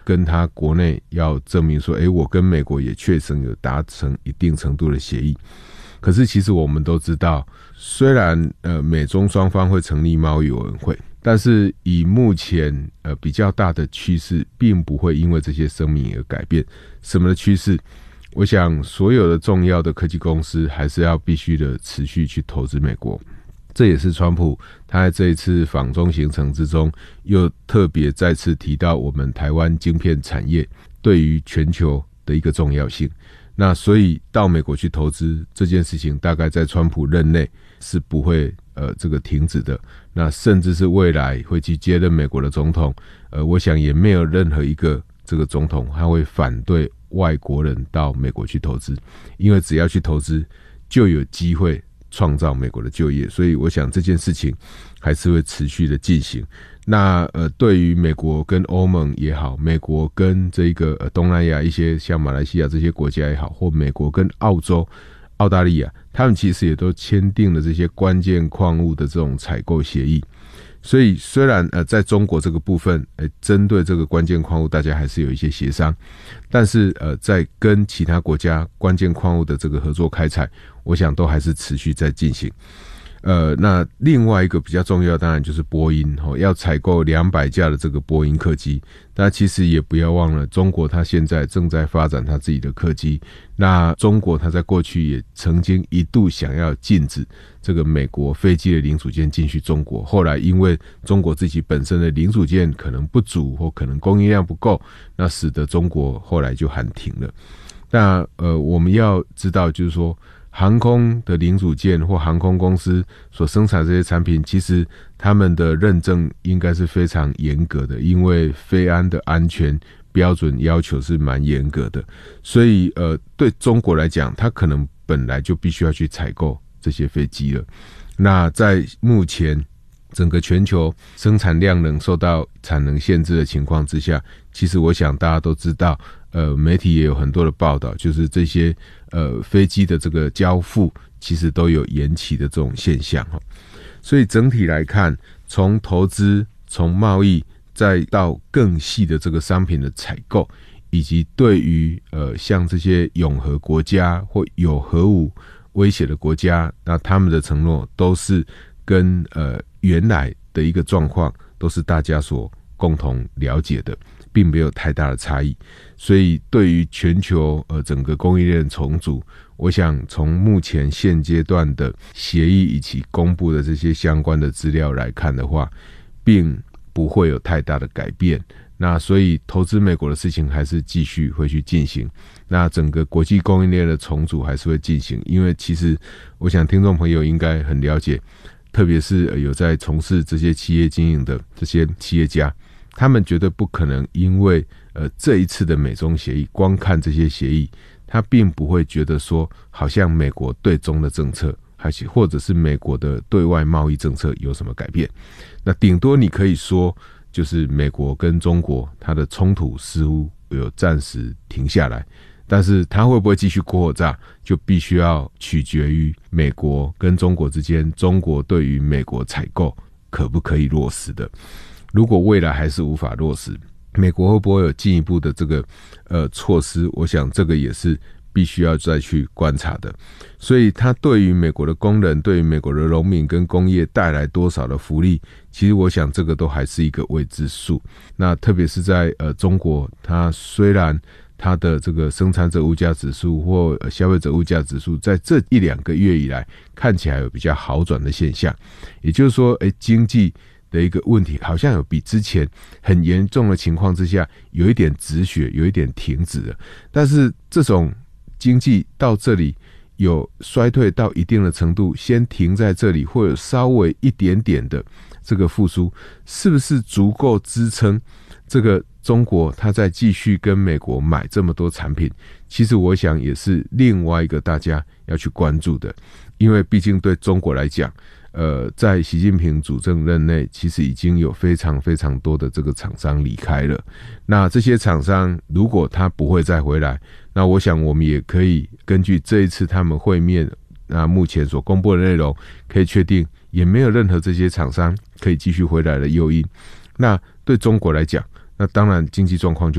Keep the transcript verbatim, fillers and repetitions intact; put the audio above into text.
跟他国内要证明说，诶，我跟美国也确实有达成一定程度的协议。可是其实我们都知道，虽然呃美中双方会成立贸易委员会，但是以目前呃比较大的趋势，并不会因为这些声明而改变。什么的趋势？我想所有的重要的科技公司还是要必须的持续去投资美国。这也是川普他在这一次访中行程之中，又特别再次提到我们台湾晶片产业对于全球的一个重要性。那所以到美国去投资这件事情，大概在川普任内是不会呃这个停止的。那甚至是未来会去接任美国的总统，呃，我想也没有任何一个这个总统他会反对外国人到美国去投资，因为只要去投资，就有机会创造美国的就业，所以我想这件事情还是会持续的进行。那呃，对于美国跟欧盟也好，美国跟这个呃东南亚一些像马来西亚这些国家也好，或美国跟澳洲、澳大利亚，他们其实也都签订了这些关键矿物的这种采购协议。所以虽然呃在中国这个部分，呃针对这个关键矿物大家还是有一些协商，但是呃在跟其他国家关键矿物的这个合作开采，我想都还是持续在进行。呃，那另外一个比较重要，当然就是波音哦，要采购两百架的这个波音客机。那其实也不要忘了，中国它现在正在发展它自己的客机。那中国它在过去也曾经一度想要禁止这个美国飞机的零组件进去中国，后来因为中国自己本身的零组件可能不足或可能供应量不够，那使得中国后来就喊停了。那呃，我们要知道就是说，航空的零组件或航空公司所生产这些产品，其实他们的认证应该是非常严格的，因为飞安的安全标准要求是蛮严格的，所以呃，对中国来讲，它可能本来就必须要去采购这些飞机了。那在目前整个全球生产量能受到产能限制的情况之下，其实我想大家都知道，呃，媒体也有很多的报道，就是这些呃飞机的这个交付其实都有延期的这种现象。所以整体来看，从投资、从贸易，再到更细的这个商品的采购，以及对于呃像这些永和国家或有核武威胁的国家，那他们的承诺都是跟呃原来的一个状况都是大家所共同了解的，并没有太大的差异。所以对于全球呃整个供应链重组，我想从目前现阶段的协议以及公布的这些相关的资料来看的话，并不会有太大的改变。那所以投资美国的事情还是继续会去进行，那整个国际供应链的重组还是会进行。因为其实我想听众朋友应该很了解，特别是有在从事这些企业经营的这些企业家，他们绝对不可能因为呃这一次的美中协议，光看这些协议，他并不会觉得说好像美国对中的政策还是或者是美国的对外贸易政策有什么改变。那顶多你可以说就是美国跟中国它的冲突似乎有暂时停下来，但是它会不会继续扩大，就必须要取决于美国跟中国之间，中国对于美国采购可不可以落实的。如果未来还是无法落实，美国会不会有进一步的这个呃措施，我想这个也是必须要再去观察的。所以它对于美国的工人，对于美国的农民跟工业带来多少的福利，其实我想这个都还是一个未知数。那特别是在呃中国，它虽然它的这个生产者物价指数或消费者物价指数在这一两个月以来看起来有比较好转的现象，也就是说诶经济的一个问题好像有比之前很严重的情况之下有一点止血，有一点停止了。但是这种经济到这里有衰退到一定的程度，先停在这里，或有稍微一点点的这个复苏，是不是足够支撑这个中国它在继续跟美国买这么多产品？其实我想也是另外一个大家要去关注的。因为毕竟对中国来讲，呃，在习近平主政任内，其实已经有非常非常多的这个厂商离开了。那这些厂商如果他不会再回来，那我想我们也可以根据这一次他们会面，那目前所公布的内容，可以确定也没有任何这些厂商可以继续回来的诱因。那对中国来讲，那当然经济状况就